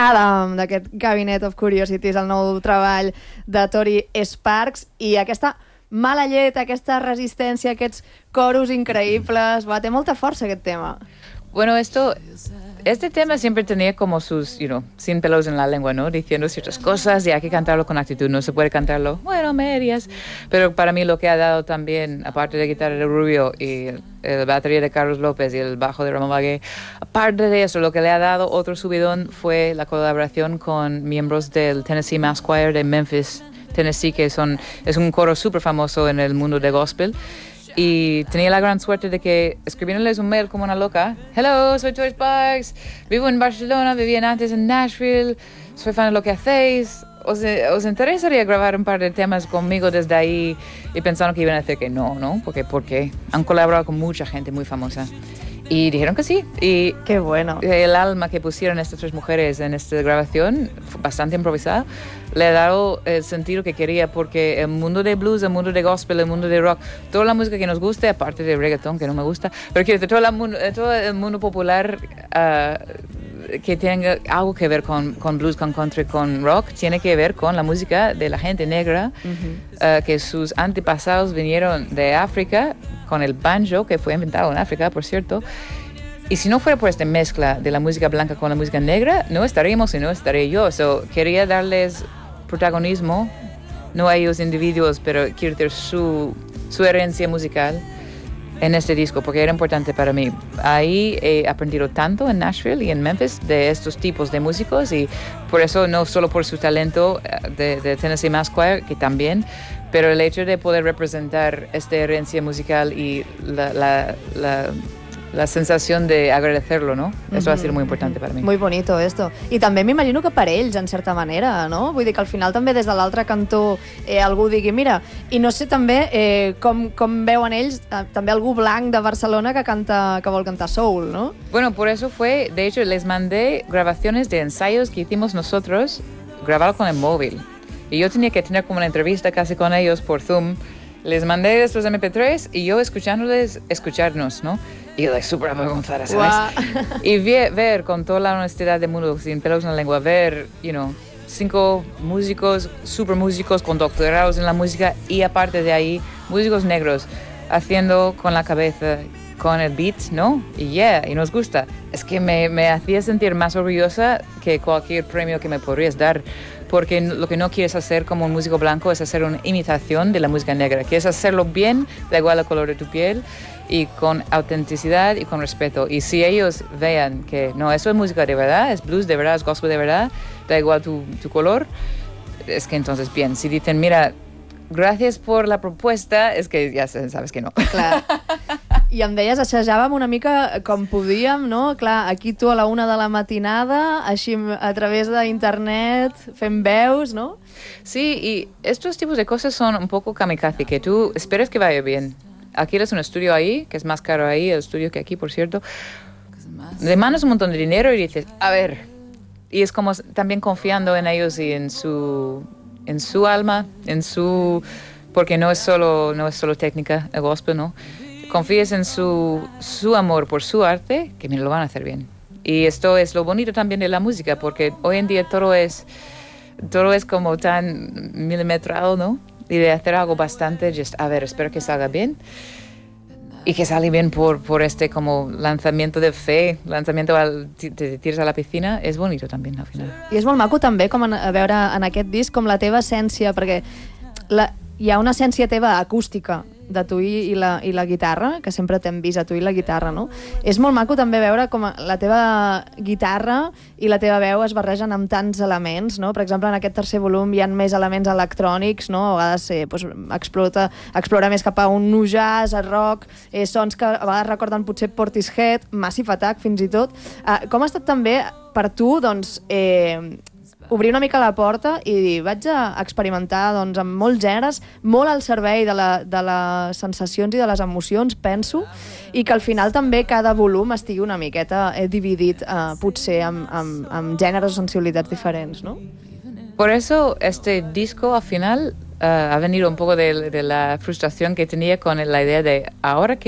Adam, d'aquest Cabinet of Curiosities, el nou treball de Tori Sparks, i aquesta mala llet, aquesta resistència, aquests coros increïbles. Té molta força aquest tema. Bueno, este tema siempre tenía como sus, sin pelos en la lengua, ¿no? Diciendo ciertas cosas y hay que cantarlo con actitud, no se puede cantarlo, medias. Pero para mí lo que ha dado también, aparte de guitarra de Rubio y el batería de Carlos López y el bajo de Ramón Bagué, aparte de eso, lo que le ha dado otro subidón fue la colaboración con miembros del Tennessee Mass Choir de Memphis, Tennessee, que es un coro súper famoso en el mundo de gospel. Y tenía la gran suerte de que escribiéndoles un mail como una loca. Hello, soy Tori Sparks, vivo en Barcelona, vivía antes en Nashville, soy fan de lo que hacéis. ¿Os interesaría grabar un par de temas conmigo desde ahí? Y pensaron que iban a decir que no, porque han colaborado con mucha gente muy famosa. Y dijeron que sí. Y qué bueno. El alma que pusieron estas tres mujeres en esta grabación, bastante improvisada, le ha dado el sentido que quería, porque el mundo de blues, el mundo de gospel, el mundo de rock, toda la música que nos guste, aparte de reggaetón, que no me gusta, pero quiero decir, todo el mundo popular que tenga algo que ver con blues, con country, con rock, tiene que ver con la música de la gente negra, que sus antepasados vinieron de África, con el banjo, que fue inventado en África, por cierto. Y si no fuera por esta mezcla de la música blanca con la música negra, no estaríamos y no estaré yo. Quería darles protagonismo, no a ellos individuos, pero quiero decir su herencia musical en este disco, porque era importante para mí. Ahí he aprendido tanto en Nashville y en Memphis de estos tipos de músicos, y por eso, no solo por su talento de Tennessee Mass Choir, que también, pero el hecho de poder representar esta herencia musical y la sensación de agradecerlo, ¿no? Eso ha sido muy importante para mí. Muy bonito esto. I també m'imagino que per ells, en certa manera, no? Vull dir que al final també des de l'altre cantó algú digui, mira, i no sé també com veuen ells, també algú blanc de Barcelona que vol cantar soul, ¿no? Bueno, por eso fue, de hecho, les mandé grabaciones de ensayos que hicimos nosotros, grabado con el móvil. Y yo tenía que tener como una entrevista casi con ellos por Zoom. Les mandé estos MP3 y yo escucharnos, ¿no? Y yo súper avergonzada, ¿sabes? Wow. Y ver con toda la honestidad del mundo, sin pelos en la lengua, ver, 5 músicos, super músicos con doctorados en la música, y aparte de ahí, músicos negros haciendo con la cabeza, con el beat, ¿no? Y nos gusta. Es que me hacía sentir más orgullosa que cualquier premio que me podrías dar, porque lo que no quieres hacer como un músico blanco es hacer una imitación de la música negra. Quieres hacerlo bien, da igual el color de tu piel, y con autenticidad y con respeto. Y si ellos vean que no, eso es música de verdad, es blues de verdad, es gospel de verdad, da igual tu color, es que entonces bien. Si dicen, mira, gracias por la propuesta, es que ja sabes que no. Clar. I em deies, assajàvem una mica com podíem, no? Clar, aquí tu a la 1 de la matinada, així a través d'internet, fent veus, ¿no? Sí, y estos tipos de cosas son un poco kamikaze, que tú esperas que vaya bien. Alquilas un estudio ahí, que es más caro ahí, el estudio que aquí, por cierto. Le mandas un montón de dinero y dices, a ver. Y es como también confiando en ellos y en su alma, porque no es solo técnica, el gospel, ¿no? Confíes en su amor por su arte, que mira, lo van a hacer bien. Y esto es lo bonito también de la música, porque hoy en día todo es como tan milimetrado, ¿no? Y de hacer algo bastante, espero que salga bien. Y que salga bien por este como lanzamiento de fe, te tiras a la piscina, és bonito també al final. I és molt maco també com a veure en aquest disc com la teva essència, perquè hi ha una essència teva acústica de tu i la guitarra, que sempre t'hem vist a tu i la guitarra, no? És molt maco també veure com la teva guitarra i la teva veu es barregen amb tants elements, no? Per exemple, en aquest tercer volum hi ha més elements electrònics, no? A vegades explora més cap a un nu jazz, a rock, sons que a vegades recorden potser Portishead, Massive Attack fins i tot. Com ha estat també per tu, doncs, obrir una mica la porta i dir, vaig a experimentar amb molts gèneres, molt al servei de les sensacions i de les emocions, penso, i que al final també cada volum estigui una miqueta dividit potser amb gèneres o sensibilitats diferents, no? Por eso este disco al final ha venido un poco de la frustración que tenía con la idea de ahora que